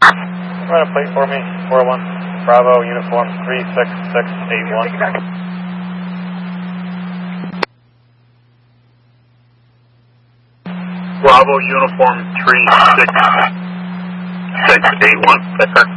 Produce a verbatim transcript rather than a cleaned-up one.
Run a plate for me, four oh one. Bravo, uniform three six six eight one. Bravo, uniform three six six eight one.